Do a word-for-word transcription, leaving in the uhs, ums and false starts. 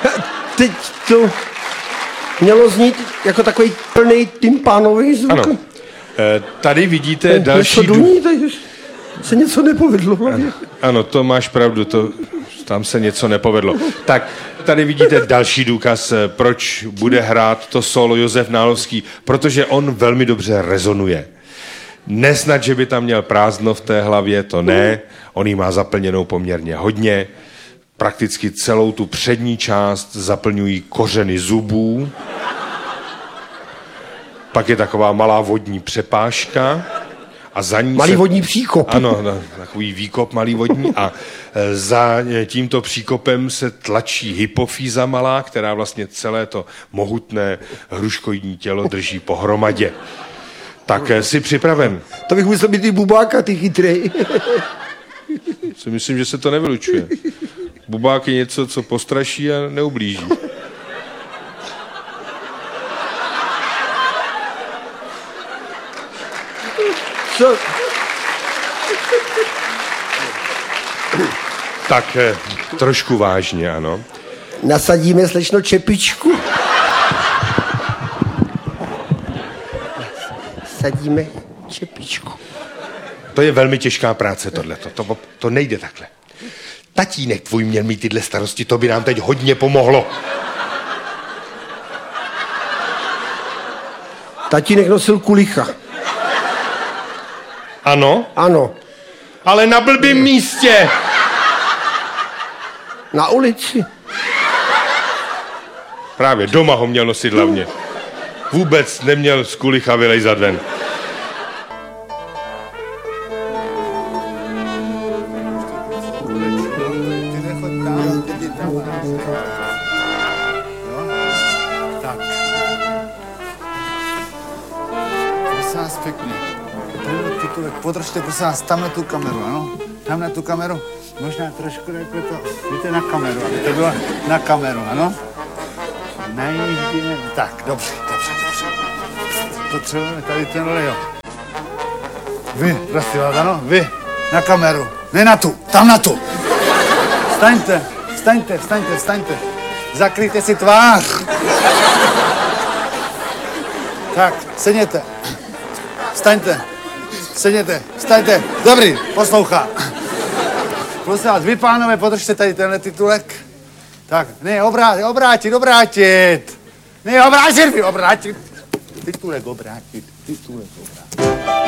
Teď to mělo znít jako takový plný tympánový zvuk. Ano. E, tady vidíte další... Něco duní, tady se něco nepovedlo. Ano, ano, to máš pravdu, to, tam se něco nepovedlo. Tak, tady vidíte další důkaz, proč bude hrát to solo Josef Nálovský, protože on velmi dobře rezonuje. Nesnad, že by tam měl prázdno v té hlavě, to ne, on ji má zaplněnou poměrně hodně, prakticky celou tu přední část zaplňují kořeny zubů, pak je taková malá vodní přepážka a za ní malý se... vodní příkop. Ano, no, takový výkop malý vodní a e, za tímto příkopem se tlačí hypofýza malá, která vlastně celé to mohutné hruškoidní tělo drží pohromadě. Tak e, jsi připraven? To bych musel být i bubáka, ty chytrej. Si myslím, že se to nevylučuje. Bubák je něco, co postraší a neublíží. Co? Tak e, trošku vážně, ano. Nasadíme slečno čepičku. Sadíme čepičku. To je velmi těžká práce, tohleto. To, to nejde takhle. Tatínek tvůj měl mít tyhle starosti, to by nám teď hodně pomohlo. Tatínek nosil kulicha. Ano? Ano. Ale na blbým místě. Na ulici. Právě doma ho měl nosit hlavně. Vůbec neměl z kulicha vylejzat ven. Tak. Prosím vás pěkně. Tenhle titulek podržte, prosím vás, tam na tu kameru, ano? Tam na tu kameru. Možná trošku jako to, víte, na kameru, aby to bylo na kameru, ano? Najíždíme, tak, dobře, dobře, dobře. Potřebujeme tady tenhle, jo. Vy, prosím vás, ano? Vy, na kameru. Ne na tu, tam na tu. Staňte, staňte, staňte, staňte. Zakryjte si tvář. Tak, sedněte. Staňte. Sedněte, staňte. Dobrý, poslouchá. Prosím vás, vy, pánové, podržte tady tenhle titulek. Tak, ne, obrátit, obrátit, obrátit. Ne, obrátit, vy, obrátit. Titulek obrátit, titulek obrátit.